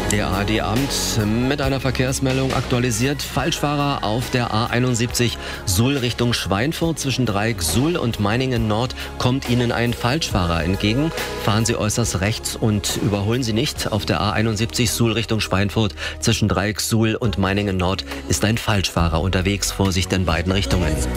Der ARD-Amt mit einer Verkehrsmeldung aktualisiert. Falschfahrer auf der A71 Suhl Richtung Schweinfurt. Zwischen Dreieck Suhl und Meiningen Nord kommt Ihnen ein Falschfahrer entgegen. Fahren Sie äußerst rechts und überholen Sie nicht. Auf der A71 Suhl Richtung Schweinfurt zwischen Dreieck Suhl und Meiningen Nord ist ein Falschfahrer unterwegs. Vorsicht in beiden Richtungen.